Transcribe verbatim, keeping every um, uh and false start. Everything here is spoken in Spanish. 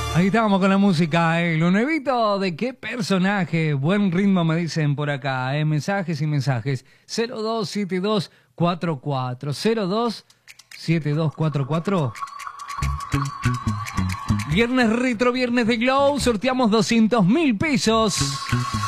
Ahí estábamos con la música, ¿eh? Lo nuevito de qué personaje. Buen ritmo me dicen por acá, ¿eh? Mensajes y mensajes. cero dos siete dos cuatro cuatro. cero dos siete dos cuatro cuatro. Viernes retro, viernes de Glow. Sorteamos doscientos mil pesos.